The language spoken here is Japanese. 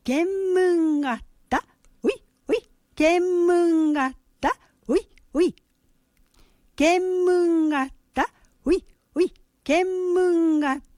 検問があった。うい、うい。検問があった。うい、うい。検問があった。うい、うい。検問があった。